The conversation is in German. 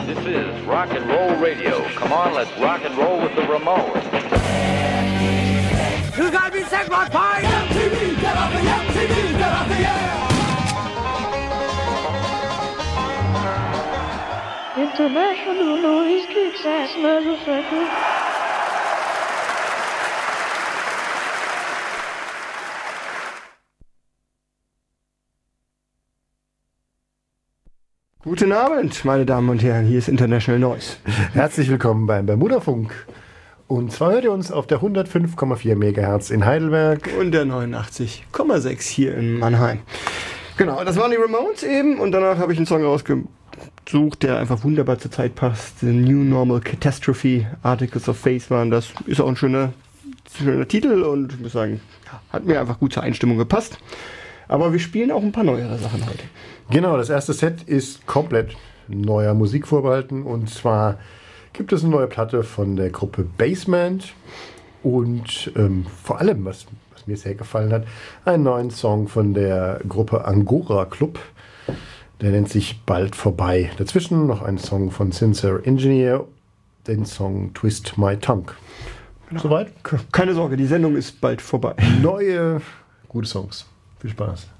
This is rock and roll radio. Come on, let's rock and roll with the Ramones. You gotta be sick, rock pie! MTV, get off the MTV, get off the air! International noise kicks ass, motherfucker. Guten Abend, meine Damen und Herren, hier ist International Noise. Herzlich willkommen beim Bermuda-Funk. Und zwar hört ihr uns auf der 105,4 MHz in Heidelberg. Und der 89,6 hier in Mannheim. Genau, das waren die Ramones eben und danach habe ich einen Song rausgesucht, der einfach wunderbar zur Zeit passt. The New Normal Catastrophe, Articles of Faith waren das. Ist auch ein schöner Titel und ich muss sagen, hat mir einfach gut zur Einstimmung gepasst. Aber wir spielen auch ein paar neuere Sachen heute. Genau, das erste Set ist komplett neuer Musik vorbehalten. Und zwar gibt es eine neue Platte von der Gruppe Basement. Und vor allem, was mir sehr gefallen hat, einen neuen Song von der Gruppe Angora Club. Der nennt sich Bald vorbei. Dazwischen noch ein Song von Sincere Engineer, den Song Twist My Tongue. Genau. Soweit? Keine Sorge, die Sendung ist bald vorbei. Neue, gute Songs. Viel Spaß.